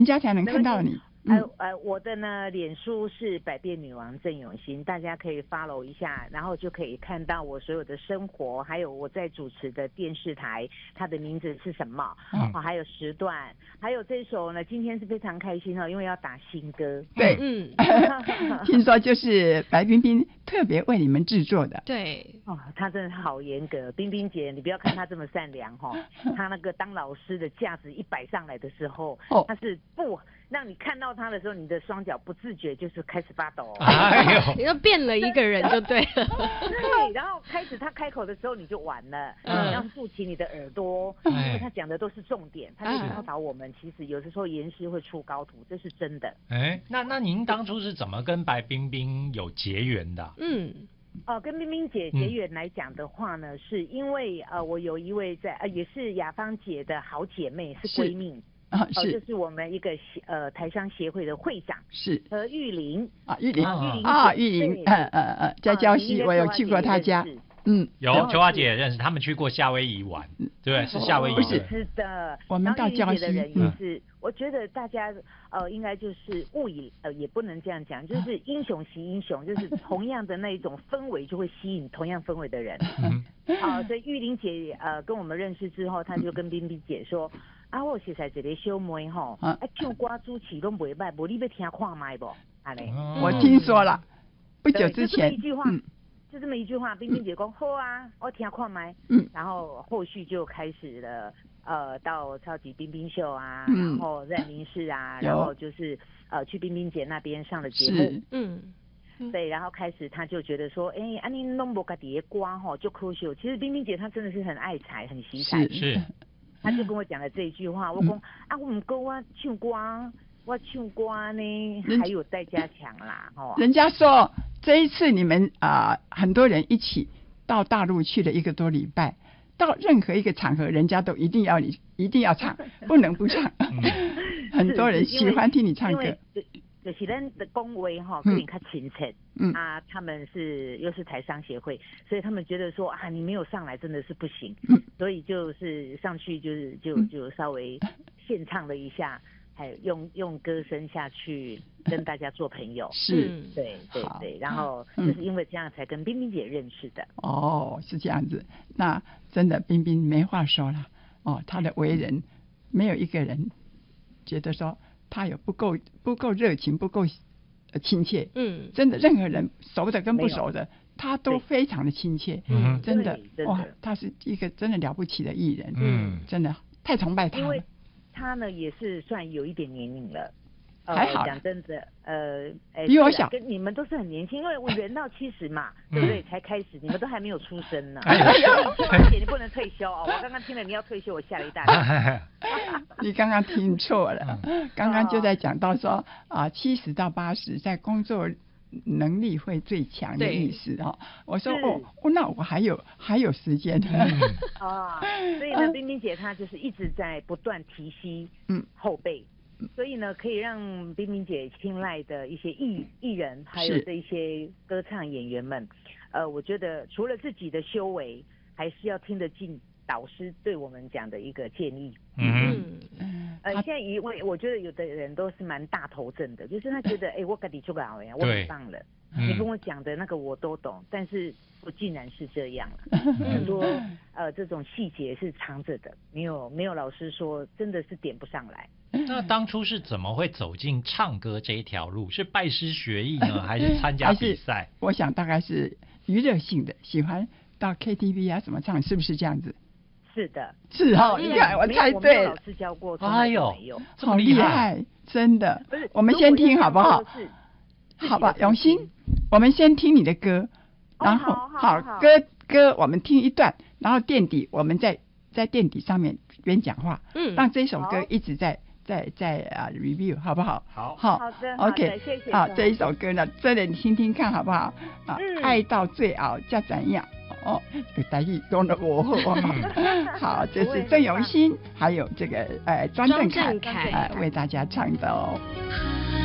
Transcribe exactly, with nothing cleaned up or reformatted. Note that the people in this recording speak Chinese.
人家才能看到你。 呃呃，我的呢，脸书是百变女王郑永新，大家可以 follow 一下，然后就可以看到我所有的生活，还有我在主持的电视台，它的名字是什么，嗯、还有时段，还有这首呢，今天是非常开心哦，因为要打新歌。 对，嗯，听说就是白冰冰特别为你们制作的。 对， 哦，她真的好严格，冰冰姐，你不要看她这么善良哈、哦，她那个当老师的架子一摆上来的时候，哦、她是不让你看到他的时候，你的双脚不自觉就是开始发抖、哦。 哎呦，你就变了一个人就对了。 对，然后开始他开口的时候你就完了，嗯、你要竖起你的耳朵，因为他讲的都是重点，他就教导我们，其实有的时候言师会出高徒，这是真的。 哎，那那您当初是怎么跟白冰冰有结缘的？ 嗯。 呃，跟冰冰姐结缘来讲的话呢，嗯、是因为呃，我有一位在呃，也是雅芳姐的好姐妹，是闺蜜。 啊，是、 呃，就是我们一个呃台商协会的会长， 是何玉玲啊，玉玲啊，玉玲啊，玉玲，呃呃呃，在礁溪，我有去过她家，嗯， 有秋花姐也认识，他们去过夏威夷玩，对，是夏威夷， 是是的， 我们到礁溪的人也是，我觉得大家呃应该就是物以呃也不能这样讲，就是英雄惜英雄，就是同样的那一种氛围就会吸引同样氛围的人，啊，所以玉玲姐呃跟我们认识之后，她就跟冰冰姐说。啊，我实在一个小妹吼，啊，唱歌主持都袂歹，无你要听看麦不？安尼， 我听说了，不久之前， 就这么一句话，嗯、就这么一句话，冰冰姐讲好啊，我听看麦，嗯，然后后续就开始了，呃，到超级冰冰秀啊，嗯、然后在民视啊，然后就是呃去冰冰姐那边上了节目，嗯。对，然后开始他就觉得说，哎、欸，安尼弄不家己的歌吼就可惜。其实冰冰姐她真的是很爱才，很惜才， 是。是他就跟我讲了这一句话，我讲、嗯、啊，我唔过我唱歌，我唱歌呢还有待加强啦，哦。 人家说这一次你们啊、呃，很多人一起到大陆去了一个多礼拜，到任何一个场合，人家都一定要你一定要唱，不能不唱。很多人喜欢听你唱歌。 就是咱的恭维哈，可能较亲切，嗯啊，他们是又是台商协会，所以他们觉得说啊，你没有上来真的是不行，嗯、所以就是上去就是就就稍微献唱了一下，还有用用歌声下去跟大家做朋友， 是， 对对对，然后就是因为这样才跟冰冰姐认识的。 哦，是这样子，那真的冰冰没话说了，哦，她的为人没有一个人觉得说。他有不够不够热情，不够亲切。嗯，真的，任何人熟的跟不熟的，他都非常的亲切。嗯，真的，哇，他是一个真的了不起的艺人。嗯，真的太崇拜他了。 因为他呢也是算有一点年龄了。 还好， 讲真的，呃， 比我小， 跟你们都是很年轻，因为我人到七十嘛，对不对？才开始，你们都还没有出生呢。 哎呦，姐，你不能退休哦！我刚刚听了你要退休，我吓了一大跳。 你刚刚听错了，刚刚就在讲到说啊，七十到八十在工作能力会最强的意思哦。我说哦，那我还有还有时间。 啊，所以呢，冰冰姐她就是一直在不断提携嗯后辈。所以呢，可以让冰冰姐青睐的一些艺艺人，还有这一些歌唱演员们，呃，我觉得除了自己的修为，还是要听得进导师对我们讲的一个建议。嗯嗯。呃，现在一位，我觉得有的人都是蛮大头症的，就是他觉得，哎、欸，我跟你出个好呀，我很棒了，嗯、你跟我讲的那个我都懂，但是不竟然是这样了，很多呃这种细节是藏着的，没有没有老师说，真的是点不上来。 那当初是怎么会走进唱歌这一条路？是拜师学艺呢，还是参加比赛？ 我想大概是娱乐性的，喜欢到 K T V 啊什么唱，是不是这样子？ 是的， 是哦，你看我猜对了。 老师教过，哎呦， 好厉害，真的。不是，我们先听好不好？好吧，永新，我们先听你的歌，然后好歌歌我们听一段，然后垫底我们在在垫底上面边讲话，嗯，让这首歌一直在。在在啊 review 好不好？ 好， 好，好的 ，OK， 谢谢。 好，这一首歌呢，真的你听听看好不好？啊，嗯、爱到最后叫怎样？哦，这个台语讲得我好。好，这是郑永新，还有这个呃庄正凯，呃为大家唱的哦。